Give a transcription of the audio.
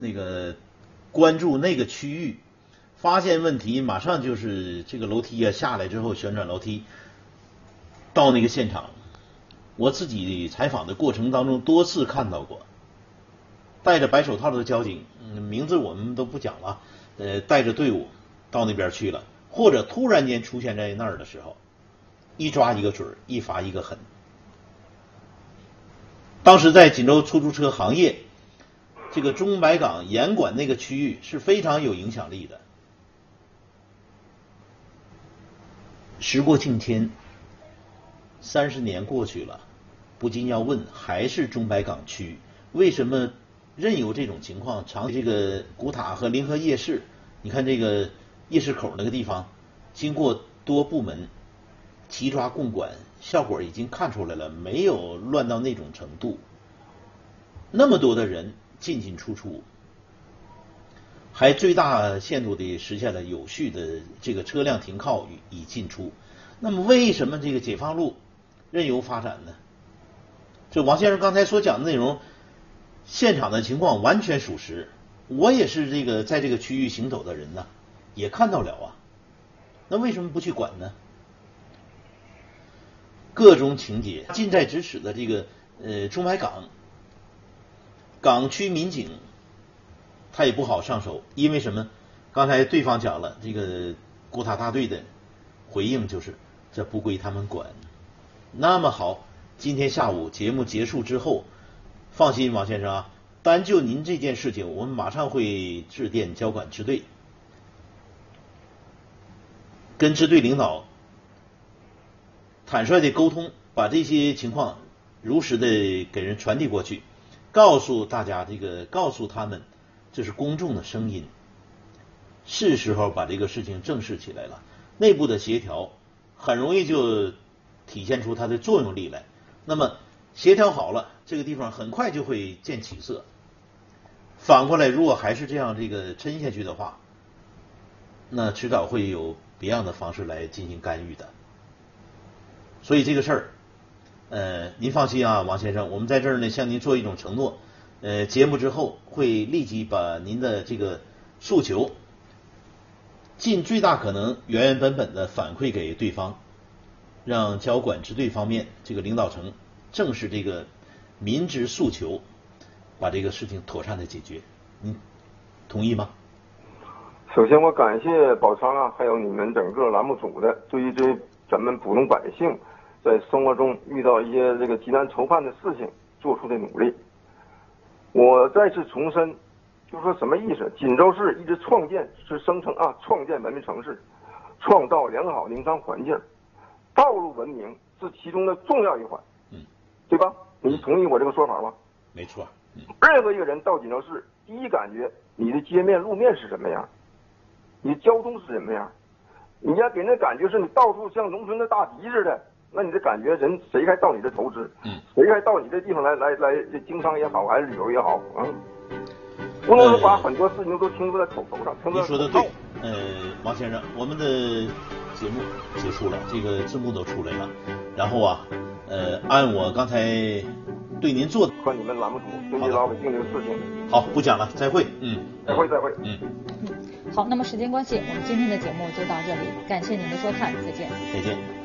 那个关注那个区域，发现问题马上就是这个楼梯啊下来之后旋转楼梯到那个现场。我自己采访的过程当中多次看到过，戴着白手套的交警，名字我们都不讲了，带着队伍到那边去了，或者突然间出现在那儿的时候，一抓一个准，一罚一个狠。当时在锦州出租车行业，这个中白港严管那个区域是非常有影响力的。时过境迁，30年过去了，不禁要问，还是中白港区为什么任由这种情况？这个古塔和临河夜市，你看这个夜市口那个地方，经过多部门齐抓共管，效果已经看出来了，没有乱到那种程度。那么多的人进进出出，还最大限度地实现了有序的这个车辆停靠与进出。那么为什么这个解放路任由发展呢？这王先生刚才所讲的内容，现场的情况完全属实。我也是这个在这个区域行走的人呢，也看到了啊。那为什么不去管呢？各种情节近在咫尺的这个中白港港区民警，他也不好上手，因为什么？刚才对方讲了，这个古塔大队的回应就是这不归他们管。那么好，今天下午节目结束之后，放心王先生啊，单就您这件事情，我们马上会致电交管支队，跟支队领导坦率的沟通，把这些情况如实的给人传递过去，告诉大家告诉他们这是公众的声音，是时候把这个事情正视起来了。内部的协调很容易就体现出它的作用力来。那么协调好了，这个地方很快就会见起色。反过来，如果还是这样抻下去的话，那迟早会有别样的方式来进行干预的。所以这个事儿，您放心啊，王先生，我们在这儿呢向您做一种承诺，节目之后会立即把您的这个诉求尽最大可能原原本本的反馈给对方，让交管支队方面这个领导层正视这个民之诉求，把这个事情妥善的解决。您同意吗？ 首先我感谢宝昌啊，还有你们整个栏目组的对于咱们普通百姓在生活中遇到一些这个急难愁盼的事情做出的努力。我再次重申，就是说什么意思？锦州市一直创建文明城市，创造良好营商环境，道路文明是其中的重要一环，对吧？你同意我这个说法吗？ 没错。 任何一个人到锦州市，第一感觉你的街面路面是什么样，你交通是什么样，你要给人感觉是你到处像农村的大集似的，那你的感觉人谁该到你这投资？谁该到你这地方来经商也好，还是旅游也好，不能把很多事情都听在口头上。 你说的对，王先生，我们的节目结束了，这个字幕都出来了，然后啊，按我刚才对您做的和你们栏目组对于老百姓这个事情， 好，不讲了，再会， 再会。 好，那么时间关系，我们今天的节目就到这里，感谢您的收看，再见。 再见。